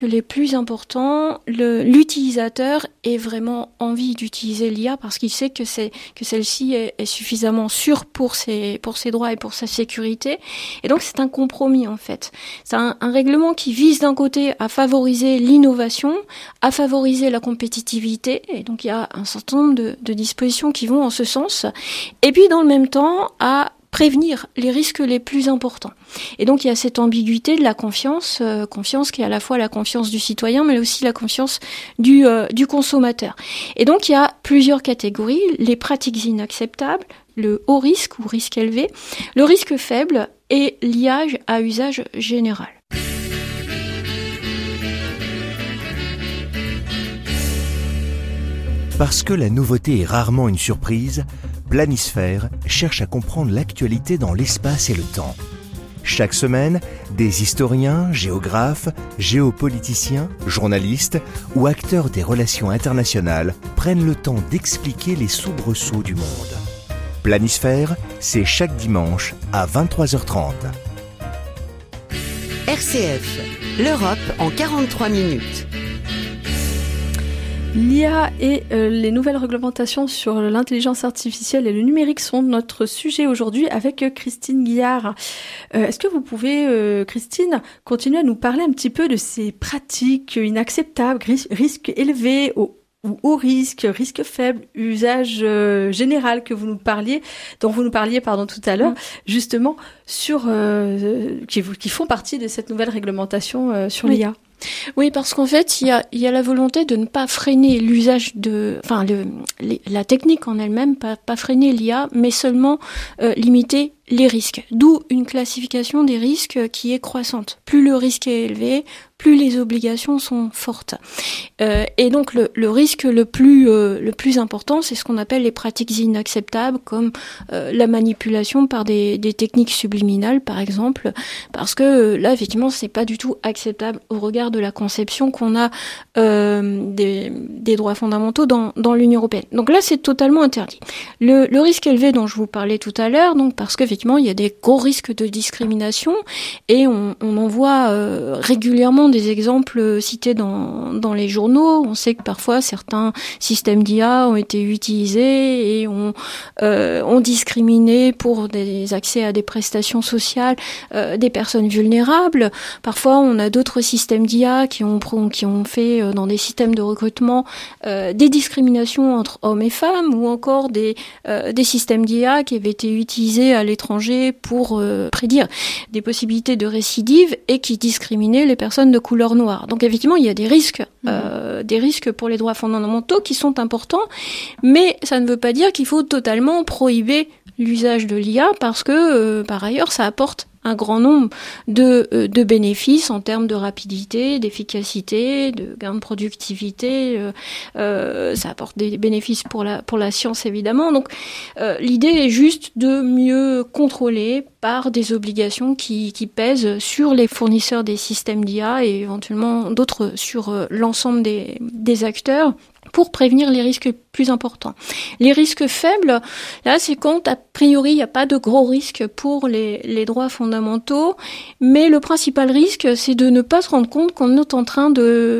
les plus importants, l'utilisateur ait vraiment envie d'utiliser l'IA parce qu'il sait que celle-ci est suffisamment sûre pour ses droits et pour sa sécurité. Et donc c'est un compromis en fait. C'est un règlement qui vise d'un côté à favoriser l'innovation, à favoriser la compétitivité. Et donc il y a un certain nombre de dispositions qui vont en ce sens. Et puis dans le même temps à prévenir les risques les plus importants. Et donc il y a cette ambiguïté de la confiance qui est à la fois la confiance du citoyen, mais aussi la confiance du consommateur. Et donc il y a plusieurs catégories, les pratiques inacceptables, le haut risque ou risque élevé, le risque faible et l'IA à usage général. Parce que la nouveauté est rarement une surprise, Planisphère cherche à comprendre l'actualité dans l'espace et le temps. Chaque semaine, des historiens, géographes, géopoliticiens, journalistes ou acteurs des relations internationales prennent le temps d'expliquer les soubresauts du monde. Planisphère, c'est chaque dimanche à 23h30. RCF, l'Europe en 43 minutes. L'IA et les nouvelles réglementations sur l'intelligence artificielle et le numérique sont notre sujet aujourd'hui avec Christine Guillard. Est-ce que vous pouvez, Christine, continuer à nous parler un petit peu de ces pratiques inacceptables, risques élevés ou haut risque, risque faible, usage général dont vous nous parliez tout à l'heure, justement sur qui font partie de cette nouvelle réglementation sur l'IA. Oui, parce qu'en fait, il y a la volonté de ne pas freiner l'usage la technique en elle-même, pas freiner l'IA, mais seulement limiter les risques. D'où une classification des risques qui est croissante. Plus le risque est élevé, plus les obligations sont fortes. Et donc le risque le plus important, c'est ce qu'on appelle les pratiques inacceptables, comme la manipulation par des techniques subliminales, par exemple, parce que là, effectivement, c'est pas du tout acceptable au regard de la conception qu'on a des droits fondamentaux dans l'Union européenne. Donc là, c'est totalement interdit. Le risque élevé dont je vous parlais tout à l'heure, donc parce qu'effectivement, il y a des gros risques de discrimination et on en voit régulièrement des exemples cités dans les journaux. On sait que parfois certains systèmes d'IA ont été utilisés et ont discriminé pour des accès à des prestations sociales des personnes vulnérables. Parfois, on a d'autres systèmes d'IA qui ont fait dans des systèmes de recrutement des discriminations entre hommes et femmes, ou encore des systèmes d'IA qui avaient été utilisés à l'étranger pour prédire des possibilités de récidive et qui discriminaient les personnes de couleur noire. Donc effectivement, il y a des risques pour les droits fondamentaux qui sont importants, mais ça ne veut pas dire qu'il faut totalement prohiber l'usage de l'IA parce que par ailleurs, ça apporte un grand nombre de bénéfices en termes de rapidité, d'efficacité, de gain de productivité. Ça apporte des bénéfices pour la science, évidemment. Donc, l'idée est juste de mieux contrôler par des obligations qui pèsent sur les fournisseurs des systèmes d'IA et éventuellement d'autres sur l'ensemble des acteurs, pour prévenir les risques plus importants. Les risques faibles, là, c'est quand, a priori, il n'y a pas de gros risques pour les droits fondamentaux, mais le principal risque, c'est de ne pas se rendre compte qu'on est en train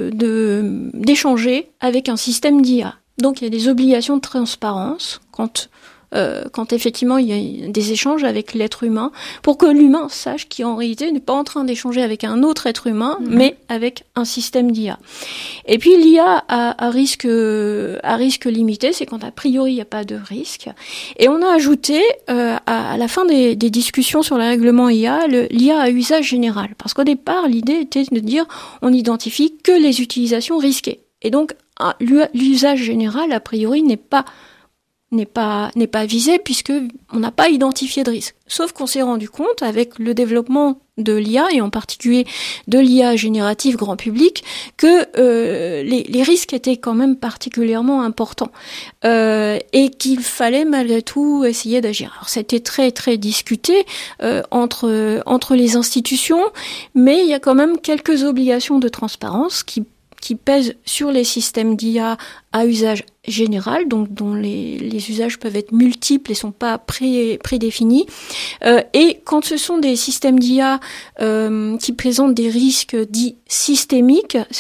d'échanger avec un système d'IA. Donc, il y a des obligations de transparence quand effectivement il y a des échanges avec l'être humain, pour que l'humain sache qu'il en réalité n'est pas en train d'échanger avec un autre être humain, mais avec un système d'IA. Et puis l'IA à risque limité, c'est quand a priori il n'y a pas de risque. Et on a ajouté à la fin des discussions sur le règlement IA, l'IA à usage général. Parce qu'au départ, l'idée était de dire on n'identifie que les utilisations risquées. Et donc l'usage général, a priori, n'est pas visé puisque on n'a pas identifié de risque. Sauf qu'on s'est rendu compte avec le développement de l'IA et en particulier de l'IA générative grand public que les risques étaient quand même particulièrement importants et qu'il fallait malgré tout essayer d'agir. Alors c'était très très discuté entre les institutions, mais il y a quand même quelques obligations de transparence qui qui pèsent sur les systèmes d'IA à usage général, donc dont les usages peuvent être multiples et sont pas prédéfinis. Et quand ce sont des systèmes d'IA qui présentent des risques dits systémiques,